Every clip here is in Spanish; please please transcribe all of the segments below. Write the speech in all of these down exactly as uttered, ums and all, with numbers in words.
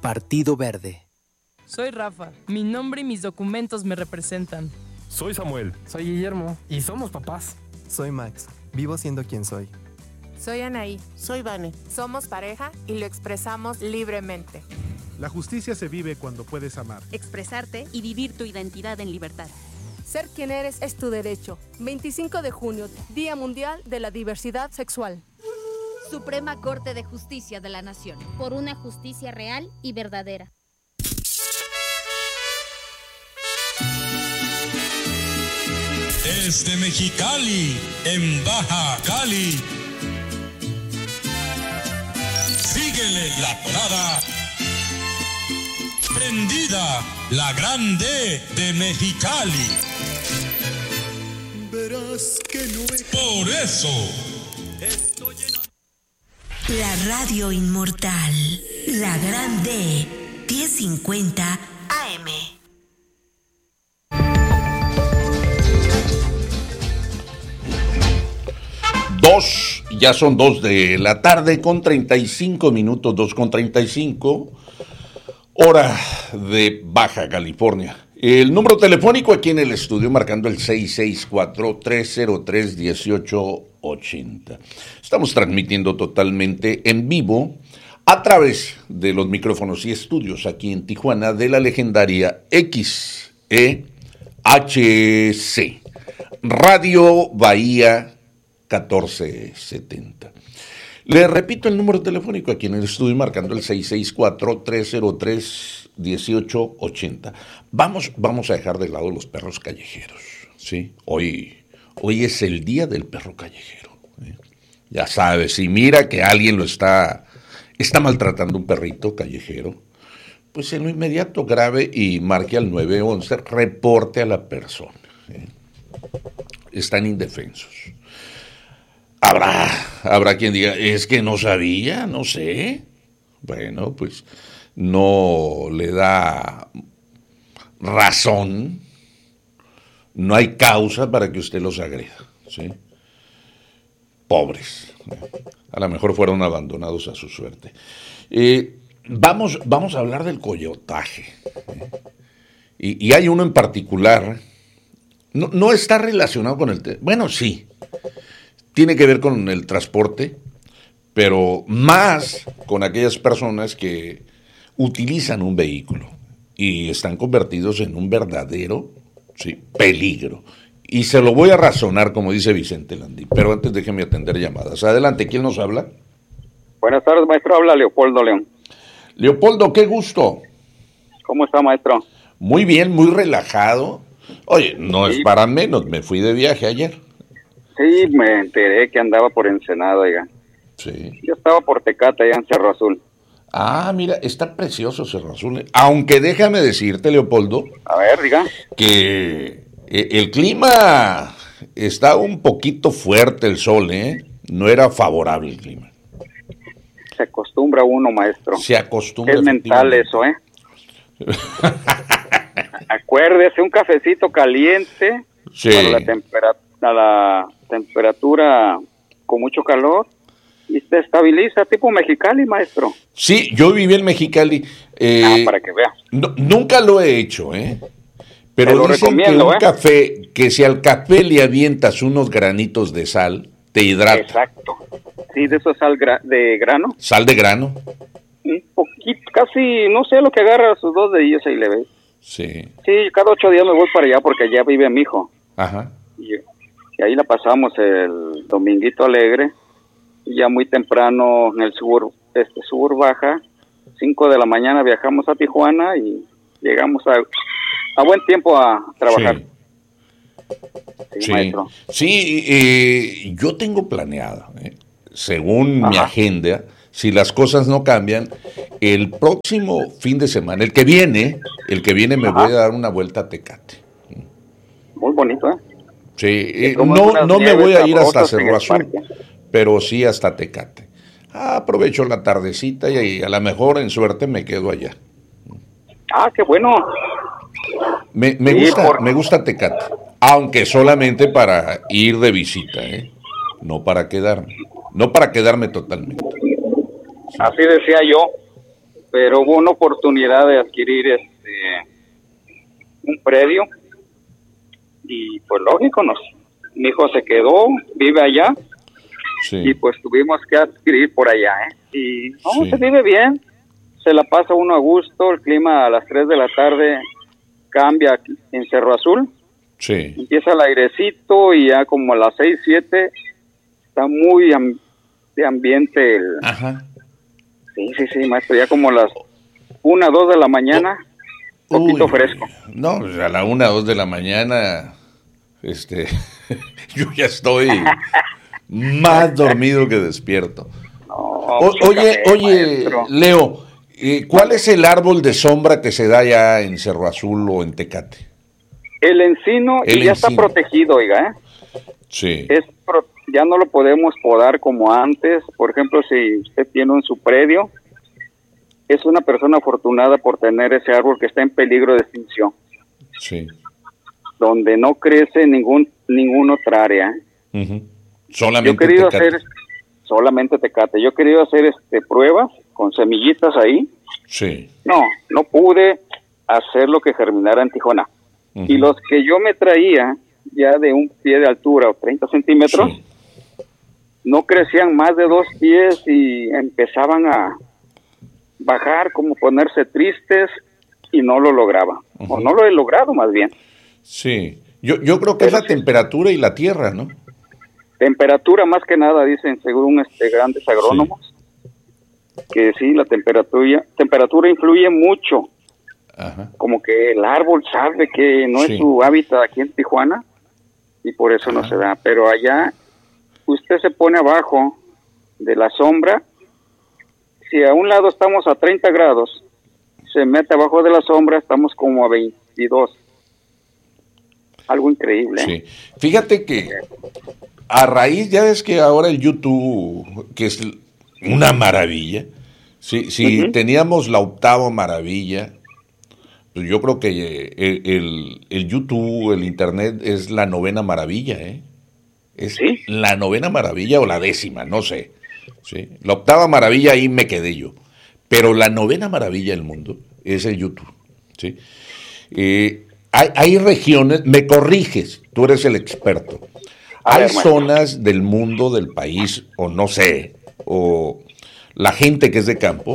Partido Verde. Soy Rafa. Mi nombre y mis documentos me representan. Soy Samuel. Soy Guillermo. Y somos papás. Soy Max. Vivo siendo quien soy. Soy Anaí. Soy Vane. Somos pareja y lo expresamos libremente. La justicia se vive cuando puedes amar, expresarte y vivir tu identidad en libertad. Ser quien eres es tu derecho. veinticinco de junio, Día Mundial de la Diversidad Sexual. Suprema Corte de Justicia de la Nación. Por una justicia real y verdadera. Desde Mexicali, en Baja Cali. Síguele la parada. Prendida, la grande de Mexicali. Verás que no es... Por eso. Estoy lleno... La radio inmortal. La grande. diez cincuenta A M. Dos, ya son dos de la tarde con treinta y cinco minutos, dos con treinta y cinco, hora de Baja California. El número telefónico aquí en el estudio marcando el seis seis cuatro, tres cero tres, uno ocho ocho cero. Estamos transmitiendo totalmente en vivo a través de los micrófonos y estudios aquí en Tijuana de la legendaria X E H C, Radio Bahía catorce setenta. Le repito el número telefónico aquí en el estudio marcando el seis seis cuatro, tres cero tres, uno ocho ocho cero. Vamos, vamos a dejar de lado los perros callejeros, ¿sí? Hoy, hoy es el día del perro callejero, ¿eh? Ya sabes, si mira que alguien lo está, está maltratando un perrito callejero, pues en lo inmediato grabe y marque al nueve once, reporte a la persona, ¿eh? Están indefensos. Habrá, habrá quien diga, es que no sabía, no sé. Bueno, pues no le da razón, no hay causa para que usted los agreda, ¿sí? Pobres, a lo mejor fueron abandonados a su suerte. Eh, vamos, vamos a hablar del coyotaje, ¿eh? y, y hay uno en particular, no, no está relacionado con el... Te- bueno, sí. Tiene que ver con el transporte, pero más con aquellas personas que utilizan un vehículo y están convertidos en un verdadero, sí, peligro. Y se lo voy a razonar, como dice Vicente Landí, pero antes déjeme atender llamadas. Adelante, ¿quién nos habla? Buenas tardes, maestro, habla Leopoldo León. Leopoldo, qué gusto. ¿Cómo está, maestro? Muy bien, muy relajado. Oye, no sí. Es para menos, me fui de viaje ayer. Sí, me enteré que andaba por Ensenada, oiga. Sí. Yo estaba por Tecate, allá en Cerro Azul. Ah, mira, está precioso Cerro Azul. Aunque déjame decirte, Leopoldo. A ver, diga. Que el clima está un poquito fuerte, el sol, ¿eh? No era favorable el clima. Se acostumbra uno, maestro. Se acostumbra. Es mental eso, ¿eh? Acuérdese, un cafecito caliente. Sí. Para la temperatura. A la temperatura con mucho calor y se estabiliza, tipo Mexicali, maestro. Sí, yo viví en Mexicali. Eh, ah, para que vea. No, nunca lo he hecho, ¿eh? Pero lo dicen que un ¿eh? café, que si al café le avientas unos granitos de sal, te hidrata. Exacto. Sí, de eso sal gra- de grano. Sal de grano. Un poquito, casi, no sé lo que agarra sus dos dedillos ahí le ve. Sí. Sí, cada ocho días me voy para allá porque allá vive mi hijo. Ajá. Y, y ahí la pasamos el dominguito alegre, y ya muy temprano en el sur, este sur baja, cinco de la mañana viajamos a Tijuana y llegamos a, a buen tiempo a trabajar. Sí, sí, sí, sí eh, yo tengo planeado, eh, según Ajá. mi agenda, si las cosas no cambian, el próximo fin de semana, el que viene, el que viene me Ajá. voy a dar una vuelta a Tecate. Muy bonito, ¿eh? Sí, eh, no, no me voy a ir hasta Cerro Azul, pero sí hasta Tecate. Ah, aprovecho la tardecita y a lo mejor en suerte me quedo allá. Ah, qué bueno. Me, me, sí, gusta, por... me gusta Tecate, aunque solamente para ir de visita, ¿eh? No para quedarme, no para quedarme totalmente. Sí. Así decía yo. pero hubo una oportunidad de adquirir este un predio y pues lógico, nos, mi hijo se quedó, vive allá, sí. Y pues tuvimos que adquirir por allá, ¿eh? Y no, sí. Se vive bien, se la pasa uno a gusto, el clima a las tres de la tarde cambia aquí en Cerro Azul, sí. Empieza el airecito y ya como a las seis, siete está muy am- de ambiente el... Ajá. Sí, sí, sí, maestro, ya como a las una, dos de la mañana, un oh. poquito Uy, fresco. No, a la una, dos de la mañana, este, yo ya estoy más dormido que despierto. No, o, oye, café, oye, maestro. Leo, eh, ¿cuál es el árbol de sombra que se da ya en Cerro Azul o en Tecate? El encino, el y ya encino. Está protegido, oiga, ¿eh? Sí. Es pro- ya no lo podemos podar como antes. Por ejemplo, si usted tiene en su predio, es una persona afortunada por tener ese árbol que está en peligro de extinción. Sí. Donde no crece ningún ninguna otra área. Uh-huh. Solamente Yo he querido Tecate. hacer solamente Tecate. Yo he querido hacer este pruebas con semillitas ahí. Sí. No, no pude hacer lo que germinara en Tijuana. Uh-huh. Y los que yo me traía ya de un pie de altura o treinta centímetros, sí. No crecían más de dos pies y empezaban a bajar, como ponerse tristes, y no lo lograba. Uh-huh. O no lo he logrado, más bien. Sí, yo, yo creo que Pero es la sí. temperatura y la tierra, ¿no? Temperatura más que nada, dicen según este grandes agrónomos, sí. que sí, la temperatura, temperatura influye mucho. Ajá. Como que el árbol sabe que no sí. es su hábitat aquí en Tijuana, y por eso Ajá. no se da. Pero allá, usted se pone abajo de la sombra. Si a un lado estamos a treinta grados, se mete abajo de la sombra, estamos como a veintidós. Algo increíble. Sí. Fíjate que a raíz, ya ves que ahora el YouTube, que es una maravilla, si, si uh-huh. teníamos la octava maravilla, pues yo creo que el, el, el YouTube, el Internet es la novena maravilla, ¿eh? Es ¿Sí? la novena maravilla o la décima, no sé. ¿Sí? La octava maravilla ahí me quedé yo. Pero la novena maravilla del mundo es el YouTube. ¿Sí? Eh, hay, hay regiones, me corriges, tú eres el experto. Hay zonas del mundo, del país, o no sé, o la gente que es de campo,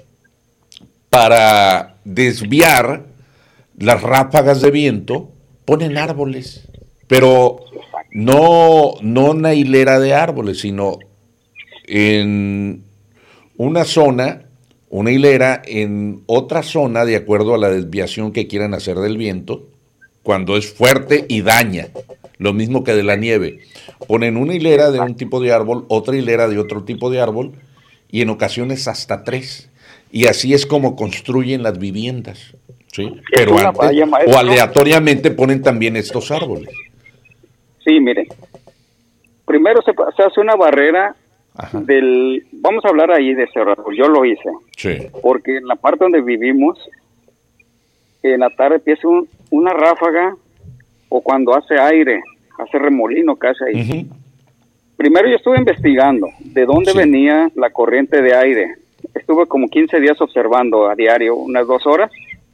para desviar las ráfagas de viento, ponen árboles, pero no, no una hilera de árboles, sino en una zona, una hilera, en otra zona, de acuerdo a la desviación que quieran hacer del viento, cuando es fuerte y daña, lo mismo que de la nieve. Ponen una hilera de un tipo de árbol, otra hilera de otro tipo de árbol, y en ocasiones hasta tres. Y así es como construyen las viviendas, ¿sí? Pero antes, valla, o aleatoriamente ponen también estos árboles. Sí, mire, primero se, se hace una barrera Ajá. del, vamos a hablar ahí de Cerro Azul, yo lo hice, sí. porque en la parte donde vivimos, en la tarde empieza un, una ráfaga, o cuando hace aire, hace remolino casi ahí. Uh-huh. Primero yo estuve investigando de dónde sí. venía la corriente de aire. Estuve como quince días observando a diario, unas dos horas,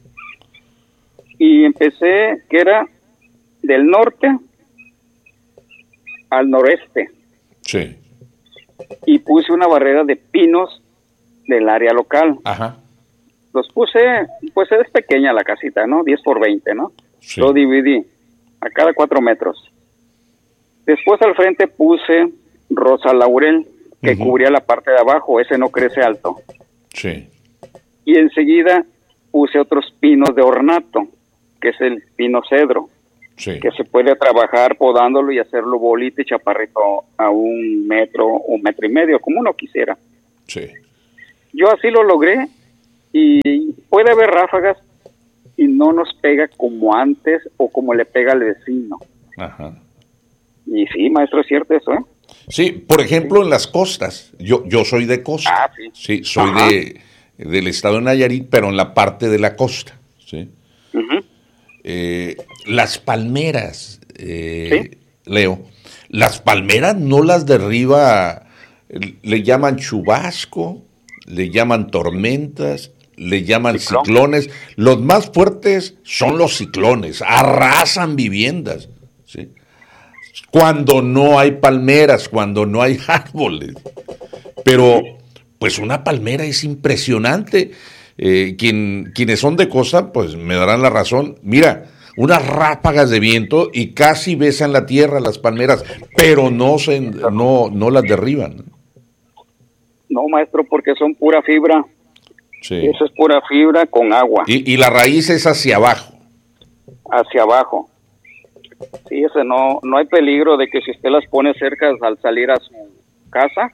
y empecé que era del norte al noreste. Sí. Y puse una barrera de pinos del área local. Ajá. Los puse, pues es pequeña la casita, ¿no? diez por veinte, ¿no? Sí. Lo dividí a cada cuatro metros. Después al frente puse rosa laurel, que uh-huh. cubría la parte de abajo, ese no crece alto. Sí. Y enseguida puse otros pinos de ornato, que es el pino cedro, sí. que se puede trabajar podándolo y hacerlo bolita y chaparrito a un metro, un metro y medio, como uno quisiera. Sí. Yo así lo logré, y puede haber ráfagas y no nos pega como antes o como le pega al vecino. Ajá. Y sí, maestro, es cierto eso, ¿eh? Sí, por ejemplo, en las costas. Yo yo soy de costa. Ah, sí. Sí, soy de del estado de Nayarit, pero en la parte de la costa. Sí. Uh-huh. Eh, las palmeras, eh, ¿Sí? Leo, las palmeras no las derriba, le llaman chubasco, le llaman tormentas, le llaman Ciclón. ciclones. Los más fuertes son los ciclones, arrasan viviendas, ¿sí? Cuando no hay palmeras, cuando no hay árboles. Pero, pues una palmera es impresionante. Eh, quien, quienes son de costa, pues me darán la razón. Mira, unas ráfagas de viento y casi besan la tierra las palmeras, pero no, se, no, no las derriban. No, maestro, porque son pura fibra. Sí. Eso es pura fibra con agua. Y, y la raíz es hacia abajo. Hacia abajo. Sí, ese no, no hay peligro de que si usted las pone cerca al salir a su casa,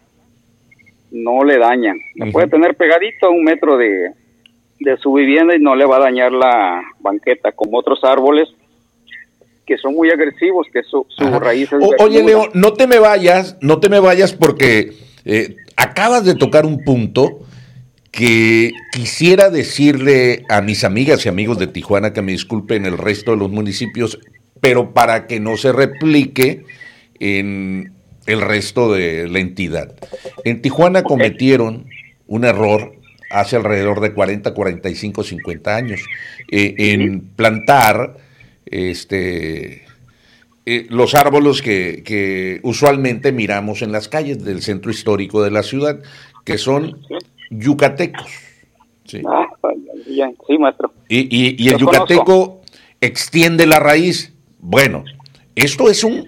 no le dañan. Le uh-huh. puede tener pegadito a un metro de, de su vivienda y no le va a dañar la banqueta, como otros árboles que son muy agresivos, que su, su raíz es o, Oye, Leo, no te me vayas, no te me vayas porque eh, acabas de tocar un punto que quisiera decirle a mis amigas y amigos de Tijuana que me disculpen el resto de los municipios, pero para que no se replique en el resto de la entidad. En Tijuana okay. cometieron un error hace alrededor de cuarenta, cuarenta y cinco, cincuenta años eh, en plantar este eh, los árboles que, que usualmente miramos en las calles del centro histórico de la ciudad, que son yucatecos. Sí, ah, sí maestro. Y, y, y el Lo yucateco conozco. Extiende la raíz. Bueno, esto es un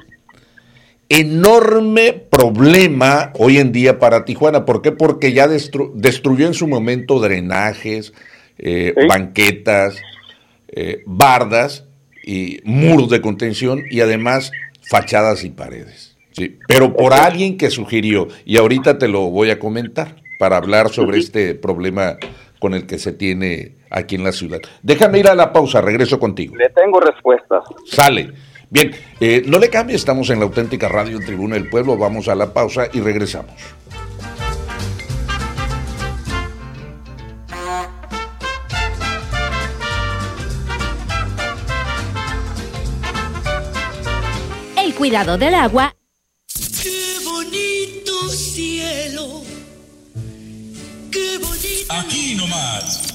enorme problema hoy en día para Tijuana. ¿Por qué? Porque ya destru- destruyó en su momento drenajes, eh, ¿Sí? banquetas, eh, bardas y muros de contención y además fachadas y paredes. ¿Sí? Pero por alguien que sugirió, y ahorita te lo voy a comentar para hablar sobre ¿Sí? este problema con el que se tiene aquí en la ciudad. Déjame ir a la pausa, regreso contigo. Le tengo respuestas. Sale. Bien, eh, no le cambie, estamos en la auténtica radio Tribuna del Pueblo, vamos a la pausa y regresamos. El cuidado del agua. ¡Qué bonito cielo! ¡Qué bonito! Aquí nomás,